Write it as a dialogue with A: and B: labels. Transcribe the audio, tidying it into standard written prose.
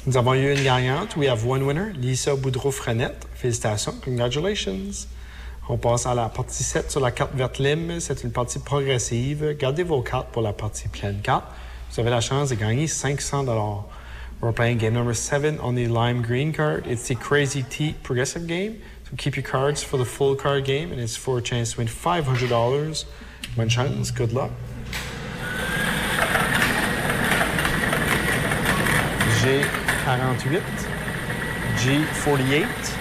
A: Nous avons eu une gagnante. We have one winner, Lisa Boudreau-Frenette. Félicitations. Congratulations. On passe à la partie 7 sur la carte verte lime. C'est une partie progressive. Gardez vos cartes pour la partie pleine carte. Vous avez la chance de gagner $500. We're playing game number 7 on the lime green card. It's the Crazy T progressive game. So keep your cards for the full card game, and it's for a chance to win $500. Bonne chance. Good luck. G48, G48,